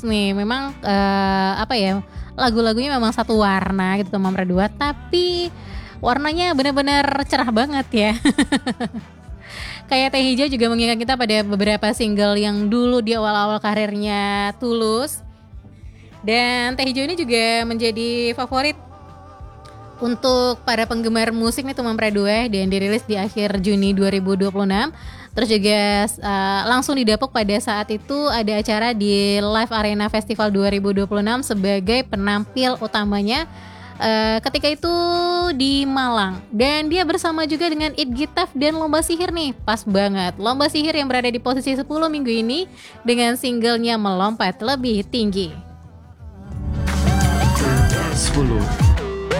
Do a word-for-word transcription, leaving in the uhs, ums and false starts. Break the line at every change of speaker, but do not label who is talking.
Yes nih, memang uh, apa ya, lagu-lagunya memang satu warna gitu Tom Ampera dua, tapi warnanya benar-benar cerah banget ya. Kayak Teh Hijau juga mengingat kita pada beberapa single yang dulu di awal-awal karirnya Tulus. Dan Teh Hijau ini juga menjadi favorit untuk para penggemar musik nih Tom Ampera dua, dan dirilis di akhir Juni dua ribu dua puluh enam. Terus juga uh, langsung didapuk pada saat itu ada acara di Live Arena Festival dua ribu dua puluh enam sebagai penampil utamanya uh, ketika itu di Malang. Dan dia bersama juga dengan It Gitaf dan Lomba Sihir nih, pas banget. Lomba Sihir yang berada di posisi sepuluh minggu ini dengan singlenya Melompat Lebih Tinggi.
sepuluh